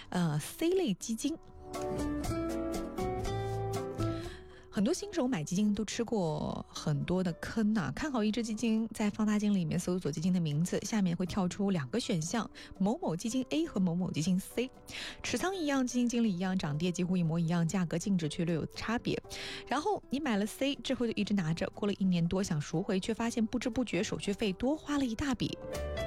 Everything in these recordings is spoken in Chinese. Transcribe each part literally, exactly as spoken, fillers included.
呃 C 类基金。很多新手买基金都吃过很多的坑啊！看好一只基金，在放大镜里面搜索基金的名字，下面会跳出两个选项：某某基金 A 和某某基金 C。持仓一样，基金经理一样，涨跌几乎一模一样，价格净值却略有差别。然后你买了 C 之后就一直拿着，过了一年多想赎回，却发现不知不觉手续费多花了一大笔。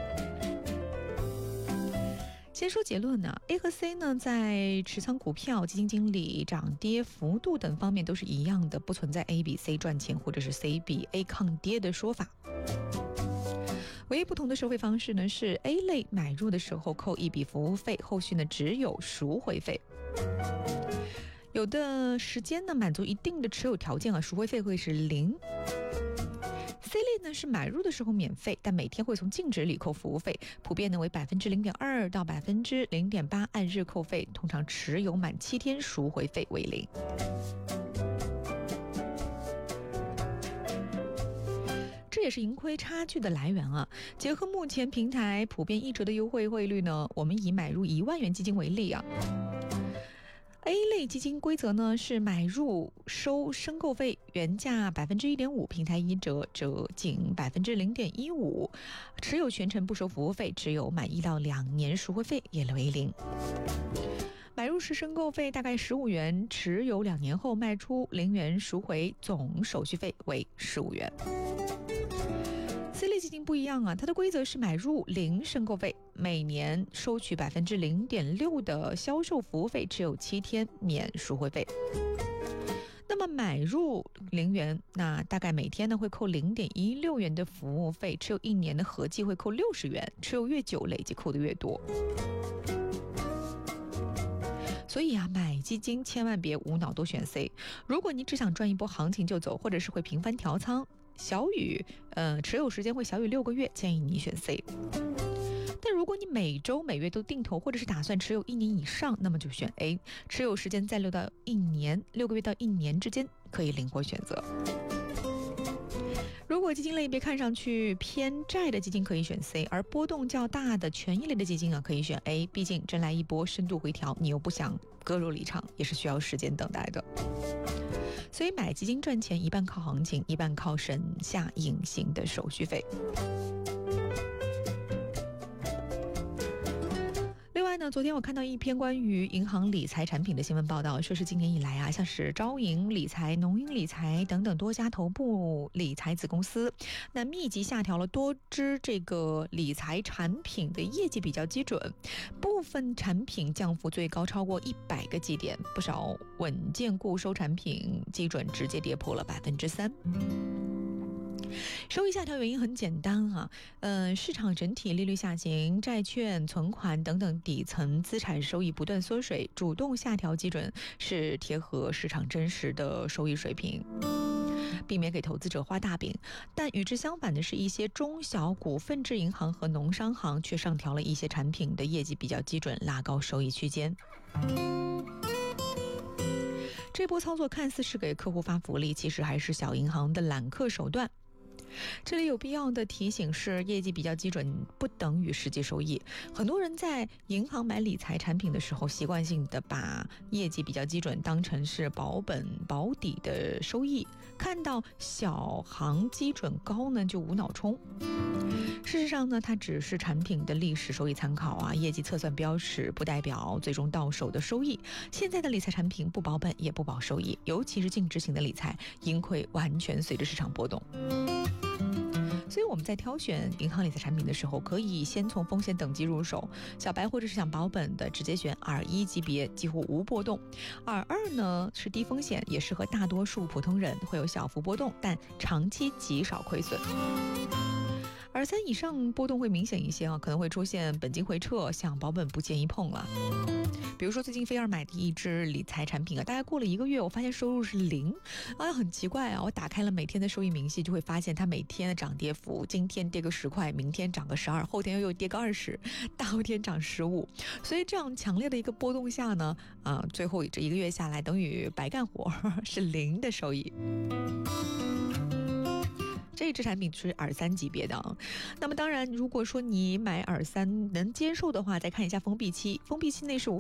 先说结论呢 ，A 和 C 呢，在持仓股票、基金经理、涨跌幅度等方面都是一样的，不存在 A 比 C 赚钱或者是 C 比 A 抗跌的说法。唯一不同的收费方式呢，是 A 类买入的时候扣一笔服务费，后续呢只有赎回费。有的时间呢满足一定的持有条件啊，赎回费会是零。C 类呢是买入的时候免费，但每天会从净值里扣服务费，普遍呢为百分之零点二到百分之零点八按日扣费，通常持有满七天赎回费为零。这也是盈亏差距的来源啊。结合目前平台普遍一折的优惠汇率呢，我们以买入一万元基金为例啊。A 类基金规则呢是买入收申购费，原价百分之一点五，平台一折，折仅百分之零点一五，持有全程不收服务费，只有满一到两年赎回费也为零。买入时申购费大概十五元，持有两年后卖出零元赎回，总手续费为十五元。C 类基金不一样啊，它的规则是买入零申购费，每年收取百分之零点六的销售服务费，只有七天免赎回费。那么买入零元，那大概每天呢会扣零点一六元的服务费，持有一年的合计会扣六十元，持有越久累计扣的越多。所以啊，买基金千万别无脑都选 C。如果你只想赚一波行情就走，或者是会频繁调仓，小雨，呃，持有时间会小于六个月，建议你选 C。但如果你每周每月都定投，或者是打算持有一年以上，那么就选 A。持有时间在六到一年，六个月到一年之间，可以灵活选择。如果基金类别看上去偏债的基金可以选 C， 而波动较大的权益类的基金啊可以选 A。毕竟真来一波深度回调，你又不想割肉离场，也是需要时间等待的。所以买基金赚钱，一半靠行情，一半靠省下隐形的手续费。另外呢，昨天我看到一篇关于银行理财产品的新闻报道，说是今年以来啊，像是招银理财、农银理财等等多家头部理财子公司，那密集下调了多支这个理财产品的业绩比较基准，部分产品降幅最高超过一百个基点，不少稳健固收产品基准直接跌破了百分之三。收益下调原因很简单啊，呃，市场整体利率下行，债券、存款等等底层资产收益不断缩水，主动下调基准是贴合市场真实的收益水平，避免给投资者画大饼。但与之相反的是，一些中小股份制银行和农商行却上调了一些产品的业绩比较基准，拉高收益区间。这波操作看似是给客户发福利，其实还是小银行的揽客手段。这里有必要的提醒是，业绩比较基准不等于实际收益。很多人在银行买理财产品的时候，习惯性的把业绩比较基准当成是保本保底的收益，看到小行基准高呢就无脑冲。事实上呢，它只是产品的历史收益参考啊，业绩测算标尺不代表最终到手的收益。现在的理财产品不保本也不保收益，尤其是净值型的理财，盈亏完全随着市场波动。所以我们在挑选银行理财产品的时候，可以先从风险等级入手，小白或者是想保本的，直接选 二一 级别，几乎无波动。二二呢是低风险，也适合大多数普通人，会有小幅波动，但长期极少亏损。而三以上波动会明显一些啊，可能会出现本金回撤，想保本不建议碰了。比如说最近菲尔买的一支理财产品啊，大概过了一个月，我发现收入是零，啊，很奇怪啊！我打开了每天的收益明细，就会发现它每天的涨跌幅，今天跌个十块，明天涨个十二，后天又跌个二十，大后天涨十五，所以这样强烈的一个波动下呢，啊，最后这一个月下来等于白干活，是零的收益。这一支产品是耳三级别的啊，那么当然，如果说你买耳三能接受的话，再看一下封闭期，封闭期内是无